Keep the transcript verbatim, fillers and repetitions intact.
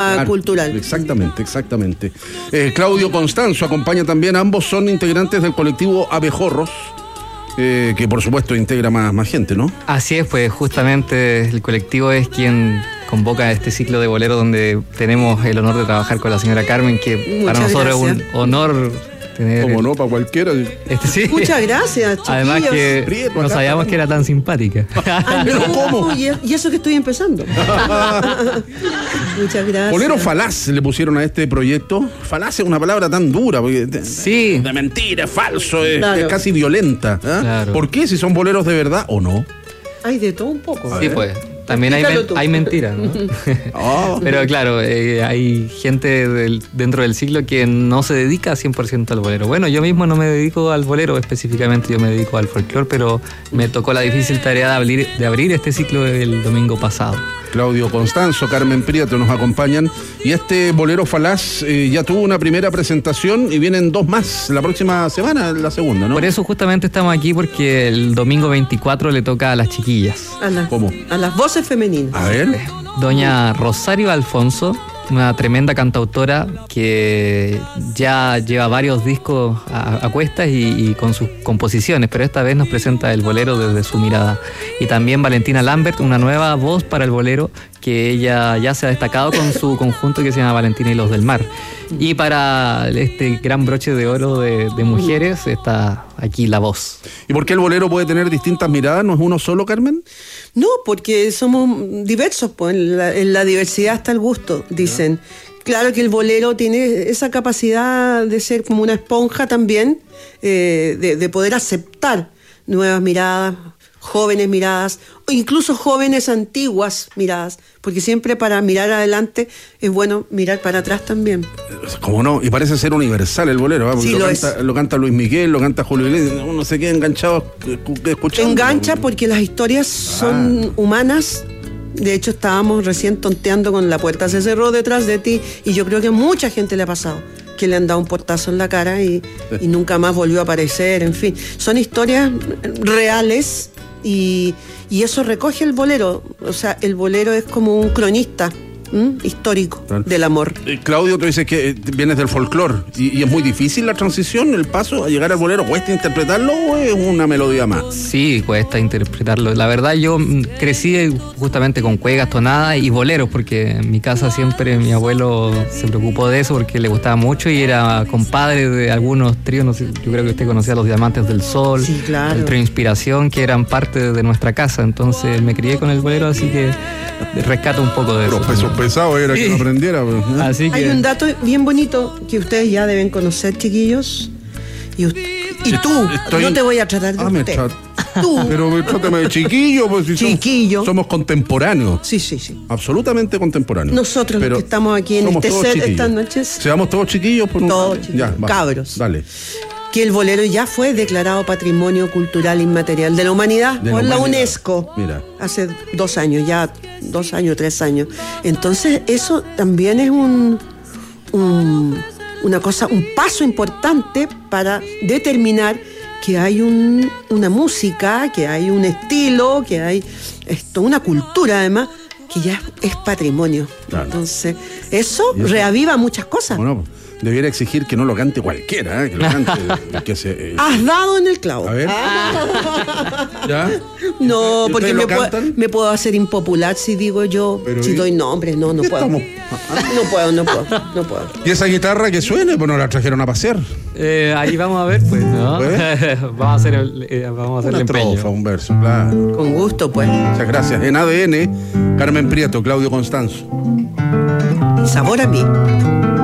tema claro, cultural. Exactamente, exactamente. Eh, Claudio Constanzo acompaña también, ambos son integrantes del colectivo Abejorros, eh, que por supuesto integra más, más gente, ¿no? Así es, pues justamente el colectivo es quien convoca este ciclo de bolero donde tenemos el honor de trabajar con la señora Carmen, que Muchas para nosotros gracias. Es un honor tener... Como el... no, para cualquiera. Este, sí. Muchas gracias, chiquillos. Además que Prieto, no sabíamos que era tan simpática. Ah, no, ¿cómo? Y eso que estoy empezando. Muchas gracias. Bolero falaz le pusieron a este proyecto. Falaz es una palabra tan dura, porque sí. de mentira, es falso, es, claro. es casi violenta. ¿eh? Claro. ¿Por qué? Si son boleros de verdad o no. Hay de todo un poco. Sí, pues. También hay, men- hay mentiras, ¿no? Oh. Pero claro, eh, hay gente del, dentro del siglo que no se dedica cien por ciento al bolero. Bueno, yo mismo no me dedico al bolero específicamente, yo me dedico al folclore, pero me tocó la difícil tarea de abrir, de abrir este ciclo el domingo pasado. Claudio Constanzo, Carmen Prieto nos acompañan. Y este bolero falaz eh, ya tuvo una primera presentación y vienen dos más la próxima semana, la segunda, ¿no? Por eso justamente estamos aquí, porque el domingo veinticuatro le toca a las chiquillas. A la, ¿Cómo? A las voces femeninas. A ver. Doña Rosario Alfonso, una tremenda cantautora que ya lleva varios discos a, a cuestas y, y con sus composiciones, pero esta vez nos presenta el bolero desde su mirada. Y también Valentina Lambert, una nueva voz para el bolero, que ella ya se ha destacado con su conjunto que se llama Valentina y los del Mar. Y para este gran broche de oro de, de mujeres está aquí la voz. ¿Y por qué el bolero puede tener distintas miradas? ¿No es uno solo, Carmen? No, porque somos diversos, pues en la, en la diversidad está el gusto, dicen. Claro que el bolero tiene esa capacidad de ser como una esponja también, eh, de, de poder aceptar nuevas miradas, jóvenes miradas, o incluso jóvenes antiguas miradas, porque siempre para mirar adelante es bueno mirar para atrás también. ¿Cómo no? Y parece ser universal el bolero, ¿eh? Sí, lo, lo, canta, lo canta Luis Miguel, lo canta Julio Iglesias, uno se queda enganchado escuchando. Engancha porque las historias son ah. humanas. De hecho, estábamos recién tonteando con La puerta se cerró detrás de ti, y yo creo que a mucha gente le ha pasado que le han dado un portazo en la cara y, y nunca más volvió a aparecer, en fin. Son historias reales y, y eso recoge el bolero. O sea, el bolero es como un cronista ¿Mm? histórico claro. del amor. Eh, Claudio, tú dices que vienes del folclore y, y es muy difícil la transición, el paso a llegar al bolero. ¿Cuesta interpretarlo o es una melodía más? Sí, cuesta interpretarlo. La verdad, yo crecí justamente con cuegas, tonadas y boleros, porque en mi casa siempre mi abuelo se preocupó de eso porque le gustaba mucho y era compadre de algunos tríos. No sé, yo creo que usted conocía los Diamantes del Sol, sí, claro. el trío Inspiración, que eran parte de nuestra casa. Entonces me crié con el bolero, así que rescato un poco de Pero eso. Pesos pesados era sí. que no aprendiera. ¿eh? Así que... Hay un dato bien bonito que ustedes ya deben conocer, chiquillos. Y, usted, y tú, Estoy... no te voy a tratar de ah, usted. Tra... Tú. Pero trátame de chiquillo, pues si chiquillo. Somos, somos contemporáneos. Sí, sí, sí. Absolutamente contemporáneos. Nosotros Pero los que estamos aquí en este set chiquillos. Estas noches. Seamos todos chiquillos por un Todos chiquillos. Ya, cabros. Dale. Que el bolero ya fue declarado Patrimonio Cultural Inmaterial de la Humanidad de por la, la UNESCO. Mira. Hace dos años, ya dos años, tres años. Entonces eso también es un, un una cosa, un paso importante para determinar que hay un, una música, que hay un estilo, que hay esto, una cultura además, que ya es, es patrimonio. Claro. Entonces eso, eso reaviva muchas cosas. Bueno, debiera exigir que no lo cante cualquiera, ¿eh? que lo cante. que se, eh. Has dado en el clavo. A ver. ¿Ya? No, porque me puedo, me puedo hacer impopular si digo yo, Pero si y... doy nombres. No, no puedo. Estamos... No puedo, no puedo, no puedo. ¿Y esa guitarra que suene? Pues no la trajeron a pasear. Eh, ahí vamos a ver, pues, ¿no? ¿Pues? vamos a hacer el, eh, vamos a hacer Una el empeño. Trofa, un verso, claro. Con gusto, pues. Muchas gracias. En A D N, Carmen Prieto, Claudio Constanzo. Sabor a mí.